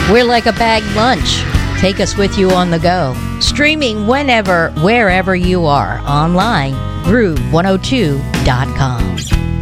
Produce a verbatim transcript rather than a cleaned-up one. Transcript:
We're like a bag lunch. Take us with you on the go. Streaming whenever, wherever you are. Online, groove one oh two dot com.